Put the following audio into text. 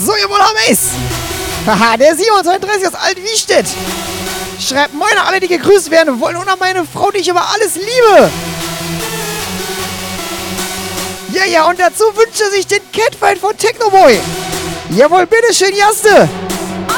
So, jawohl, haben wir's. Haha, der Simon 32 aus Alt-Wiestedt. Schreibt moin an alle, die gegrüßt werden und wollen nur noch meine Frau, die ich über alles liebe. Ja, und dazu wünscht er sich den Catfight von Technoboy. Jawohl, bitteschön, Jaste.